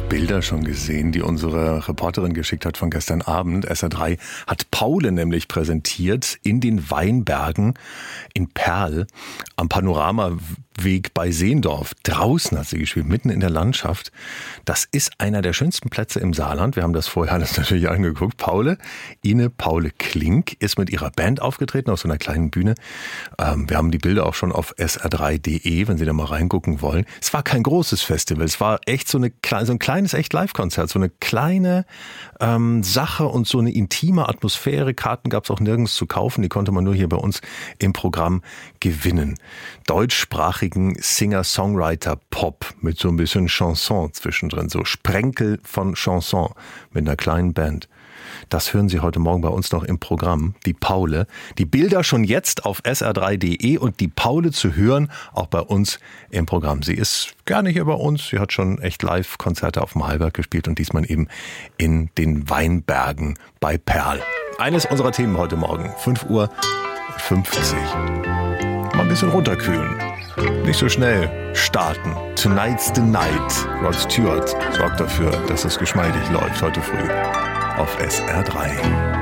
Bilder schon gesehen, die unsere Reporterin geschickt hat von gestern Abend. SR3 hat Paule nämlich präsentiert in den Weinbergen in Perl am Panoramaweg bei Seendorf. Draußen hat sie gespielt, mitten in der Landschaft. Das ist einer der schönsten Plätze im Saarland. Wir haben das vorher alles natürlich angeguckt. Paule Klink ist mit ihrer Band aufgetreten auf so einer kleinen Bühne. Wir haben die Bilder auch schon auf sr3.de, wenn Sie da mal reingucken wollen. Es war kein großes Festival, es war echt so ein kleines echt Live-Konzert, so eine kleine Sache und so eine intime Atmosphäre. Karten gab es auch nirgends zu kaufen, die konnte man nur hier bei uns im Programm gewinnen. Deutschsprachigen Singer-Songwriter-Pop mit so ein bisschen Chanson zwischendrin, so Sprenkel von Chanson mit einer kleinen Band. Das hören Sie heute Morgen bei uns noch im Programm, die Paule. Die Bilder schon jetzt auf sr3.de und die Paule zu hören, auch bei uns im Programm. Sie ist gar nicht über uns, sie hat schon echt Live-Konzerte auf dem Hallberg gespielt und diesmal eben in den Weinbergen bei Perl. Eines unserer Themen heute Morgen, 5:50 Uhr. Mal ein bisschen runterkühlen. Nicht so schnell starten. Tonight's the night. Rod Stewart sorgt dafür, dass es geschmeidig läuft heute früh auf SR3.